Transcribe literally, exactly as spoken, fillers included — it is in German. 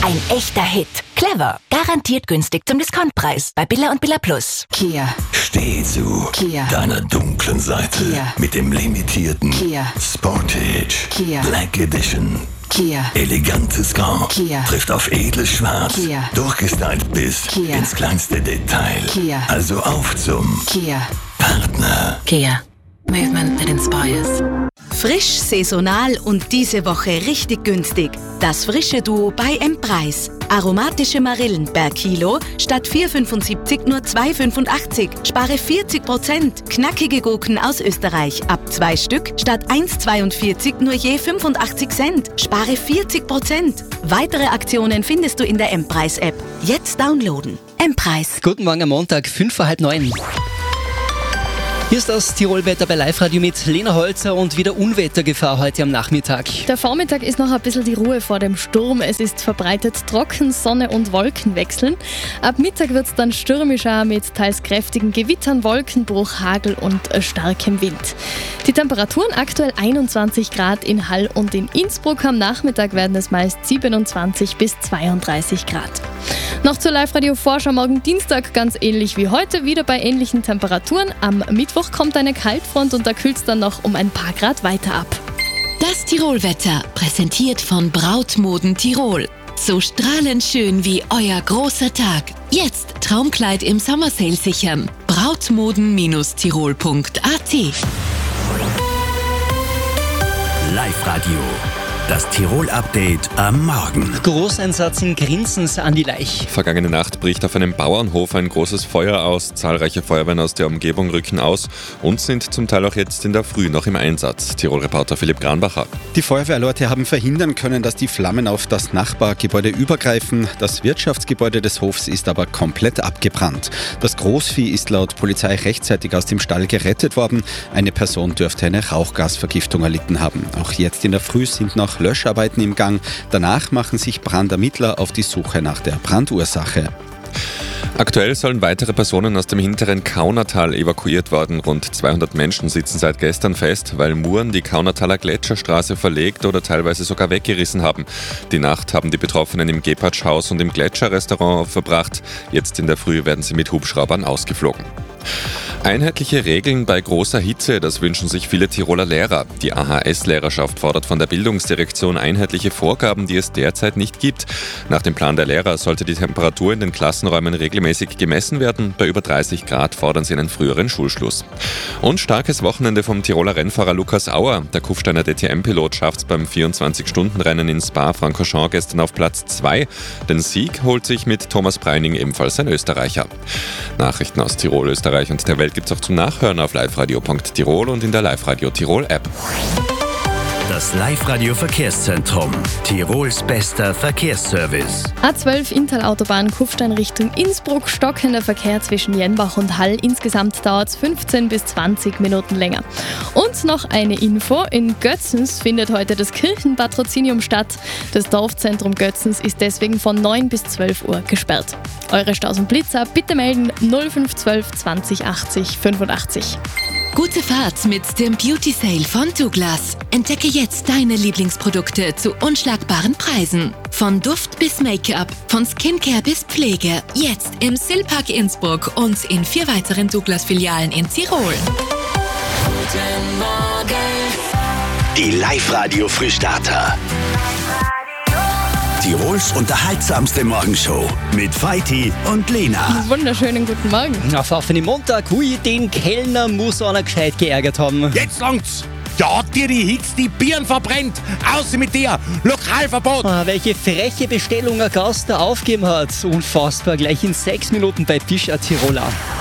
Ein echter Hit. Clever. Garantiert günstig zum Discountpreis. Bei Billa und Billa Plus. Kia. Steh zu Kia. deiner dunklen Seite. Kia. Mit dem limitierten Kia. Sportage Kia. Black Edition. Kia. Elegantes Grau. Kia. Trifft auf edles Schwarz. Kia. Durchgestylt bis Kia. ins kleinste Detail. Kia. Also auf zum Kia. Partner. Kia. Movement that inspires. Frisch, saisonal und diese Woche richtig günstig. Das frische Duo bei M-Preis. Aromatische Marillen per Kilo statt vier Euro fünfundsiebzig nur zwei Euro fünfundachtzig. Spare vierzig Prozent. Knackige Gurken aus Österreich ab zwei Stück statt eins Euro zweiundvierzig nur je fünfundachtzig Cent. Spare vierzig Prozent. Weitere Aktionen findest du in der M-Preis-App. Jetzt downloaden. M-Preis. Guten Morgen am Montag, fünf vor halb neun. Hier ist das Tirolwetter bei Live-Radio mit Lena Holzer und wieder Unwettergefahr heute am Nachmittag. Der Vormittag ist noch ein bisschen die Ruhe vor dem Sturm. Es ist verbreitet trocken, Sonne und Wolken wechseln. Ab Mittag wird es dann stürmischer mit teils kräftigen Gewittern, Wolkenbruch, Hagel und starkem Wind. Die Temperaturen aktuell einundzwanzig Grad in Hall und in Innsbruck. Am Nachmittag werden es meist siebenundzwanzig bis zweiunddreißig Grad. Noch zur Live-Radio-Vorschau morgen Dienstag, ganz ähnlich wie heute, wieder bei ähnlichen Temperaturen. Am Mittwoch kommt eine Kaltfront und da kühlt es dann noch um ein paar Grad weiter ab. Das Tirolwetter, präsentiert von Brautmoden Tirol. So strahlend schön wie euer großer Tag. Jetzt Traumkleid im Summer Sale sichern. brautmoden Tirol punkt a t. Live-Radio. Das Tirol-Update am Morgen. Großeinsatz in Grinsens an die Laich. Vergangene Nacht bricht auf einem Bauernhof ein großes Feuer aus. Zahlreiche Feuerwehren aus der Umgebung rücken aus und sind zum Teil auch jetzt in der Früh noch im Einsatz. Tirol-Reporter Philipp Granbacher. Die Feuerwehrleute haben verhindern können, dass die Flammen auf das Nachbargebäude übergreifen. Das Wirtschaftsgebäude des Hofs ist aber komplett abgebrannt. Das Großvieh ist laut Polizei rechtzeitig aus dem Stall gerettet worden. Eine Person dürfte eine Rauchgasvergiftung erlitten haben. Auch jetzt in der Früh sind noch Löscharbeiten im Gang. Danach machen sich Brandermittler auf die Suche nach der Brandursache. Aktuell sollen weitere Personen aus dem hinteren Kaunertal evakuiert werden. Rund zweihundert Menschen sitzen seit gestern fest, weil Muren die Kaunertaler Gletscherstraße verlegt oder teilweise sogar weggerissen haben. Die Nacht haben die Betroffenen im Gepardsch-Haus und im Gletscherrestaurant verbracht. Jetzt in der Früh werden sie mit Hubschraubern ausgeflogen. Einheitliche Regeln bei großer Hitze, das wünschen sich viele Tiroler Lehrer. Die A H S-Lehrerschaft fordert von der Bildungsdirektion einheitliche Vorgaben, die es derzeit nicht gibt. Nach dem Plan der Lehrer sollte die Temperatur in den Klassenräumen regelmäßig gemessen werden. Bei über dreißig Grad fordern sie einen früheren Schulschluss. Und starkes Wochenende vom Tiroler Rennfahrer Lukas Auer. Der Kufsteiner D T M-Pilot schafft es beim vierundzwanzig-Stunden-Rennen in Spa-Francorchamps gestern auf Platz zwei. Den Sieg holt sich mit Thomas Breining ebenfalls ein Österreicher. Nachrichten aus Tirol, Österreich und der Welt gibt es auch zum Nachhören auf liveradio punkt tirol und in der Live-Radio Tirol App. Das Live-Radio Verkehrszentrum. Tirols bester Verkehrsservice. A zwölf Inntal-Autobahn Kufstein Richtung Innsbruck, stockender Verkehr zwischen Jenbach und Hall. Insgesamt dauert es fünfzehn bis zwanzig Minuten länger. Und noch eine Info. In Götzens findet heute das Kirchenpatrozinium statt. Das Dorfzentrum Götzens ist deswegen von neun bis zwölf Uhr gesperrt. Eure Staus und Blitzer bitte melden null fünf zwölf zwanzig achtzig fünfundachtzig. Gute Fahrt mit dem Beauty Sale von Douglas. Entdecke jetzt deine Lieblingsprodukte zu unschlagbaren Preisen. Von Duft bis Make-up, von Skincare bis Pflege. Jetzt im Silpark Innsbruck und in vier weiteren Douglas-Filialen in Tirol. Guten Morgen. Die Live-Radio Frühstarter. Tirols unterhaltsamste Morgenshow mit Feiti und Lena. Wunderschönen guten Morgen. Auf, auf einen Montag, hui, den Kellner muss einer gescheit geärgert haben. Jetzt langt's! Da hat dir die Hitze die Birnen verbrennt! Außer mit dir! Lokalverbot! Ah, welche freche Bestellung ein Gast da aufgegeben hat. Unfassbar, gleich in sechs Minuten bei Fischer Tiroler.